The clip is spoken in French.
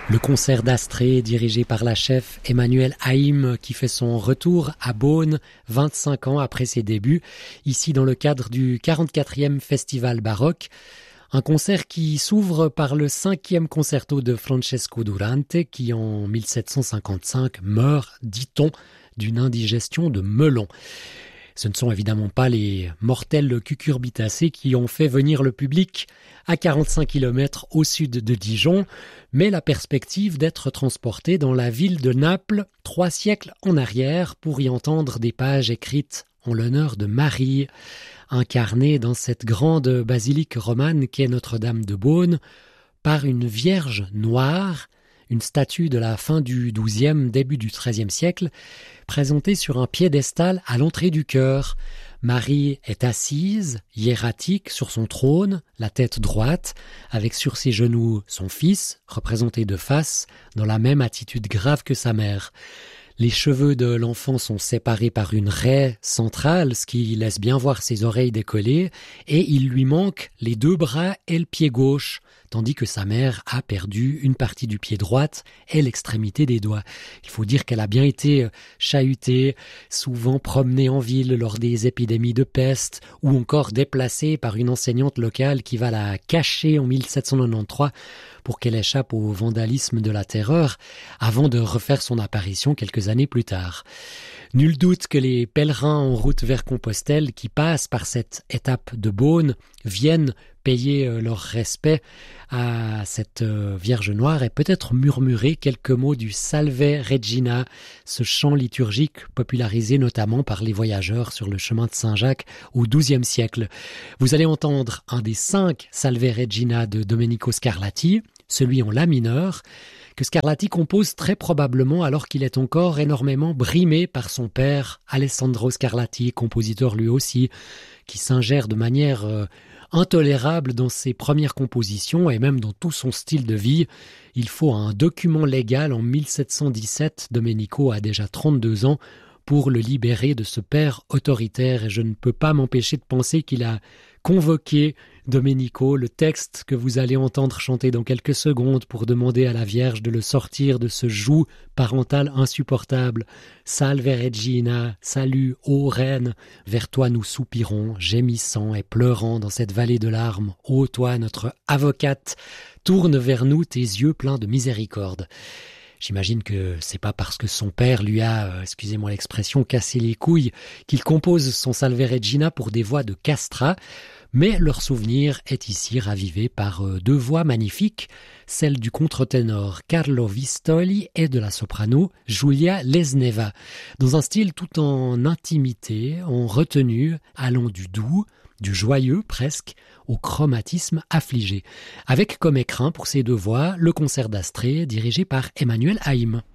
Le concert d'Astrée, dirigé par la chef Emmanuelle Haïm, qui fait son retour à Beaune 25 ans après ses débuts, ici dans le cadre du 44e Festival Baroque. Un concert qui s'ouvre par le 5e concerto de Francesco Durante, qui en 1755 meurt, dit-on, d'une indigestion de melon. Ce ne sont évidemment pas les mortels cucurbitacées qui ont fait venir le public à 45 km au sud de Dijon, mais la perspective d'être transporté dans la ville de Naples 3 siècles en arrière pour y entendre des pages écrites en l'honneur de Marie, incarnée dans cette grande basilique romane qu'est Notre-Dame de Beaune par une Vierge noire, une statue de la fin du XIIe, début du XIIIe siècle, présentée sur un piédestal à l'entrée du chœur. Marie est assise, hiératique, sur son trône, la tête droite, avec sur ses genoux son fils, représenté de face, dans la même attitude grave que sa mère. Les cheveux de l'enfant sont séparés par une raie centrale, ce qui laisse bien voir ses oreilles décollées, et il lui manque les 2 bras et le pied gauche, tandis que sa mère a perdu une partie du pied droite et l'extrémité des doigts. Il faut dire qu'elle a bien été chahutée, souvent promenée en ville lors des épidémies de peste, ou encore déplacée par une enseignante locale qui va la cacher en 1793 pour qu'elle échappe au vandalisme de la terreur, avant de refaire son apparition quelques années plus tard. Nul doute que les pèlerins en route vers Compostelle qui passent par cette étape de Beaune viennent payer leur respect à cette Vierge noire et peut-être murmurer quelques mots du Salve Regina, ce chant liturgique popularisé notamment par les voyageurs sur le chemin de Saint-Jacques au XIIe siècle. Vous allez entendre un des 5 Salve Regina de Domenico Scarlatti, celui en la mineur, que Scarlatti compose très probablement alors qu'il est encore énormément brimé par son père Alessandro Scarlatti, compositeur lui aussi, qui s'ingère de manière intolérable dans ses premières compositions et même dans tout son style de vie. Il faut un document légal en 1717, Domenico a déjà 32 ans, pour le libérer de ce père autoritaire, et je ne peux pas m'empêcher de penser qu'il a convoqué Domenico, le texte que vous allez entendre chanter dans quelques secondes, pour demander à la Vierge de le sortir de ce joug parental insupportable. Salve Regina, salut, ô reine, vers toi nous soupirons, gémissant et pleurant dans cette vallée de larmes. Ô toi, notre avocate, tourne vers nous tes yeux pleins de miséricorde. J'imagine que c'est pas parce que son père lui a, excusez-moi l'expression, cassé les couilles qu'il compose son Salve Regina pour des voix de castrat, mais leur souvenir est ici ravivé par 2 voix magnifiques, celle du contre-ténor Carlo Vistoli et de la soprano Giulia Lesneva, dans un style tout en intimité, en retenue, allant du doux, du joyeux presque, au chromatisme affligé, avec comme écrin pour ces 2 voix le concert d'Astrée dirigé par Emmanuelle Haïm.